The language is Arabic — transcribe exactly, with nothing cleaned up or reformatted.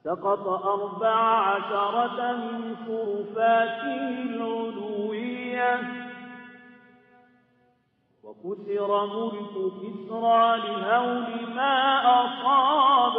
سقط أربع عشرة من شرفاته العلوية، وكسر ملك كسرى لهول ما أصابه